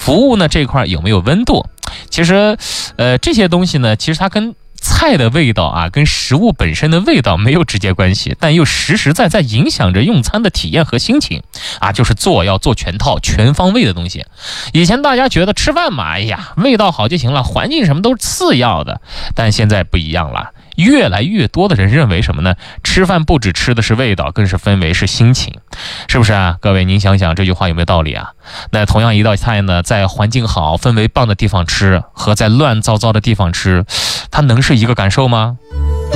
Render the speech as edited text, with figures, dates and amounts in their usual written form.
服务呢这块有没有温度？其实，这些东西呢，其实它跟菜的味道啊，跟食物本身的味道没有直接关系，但又实实在在影响着用餐的体验和心情啊，就是要做全套、全方位的东西。以前大家觉得吃饭嘛，哎呀，味道好就行了，环境什么都是次要的，但现在不一样了。越来越多的人认为什么呢？吃饭不只吃的是味道，更是氛围，是心情，是不是啊？各位，您想想这句话有没有道理啊？那同样一道菜呢，在环境好、氛围棒的地方吃，和在乱糟糟的地方吃，它能是一个感受吗？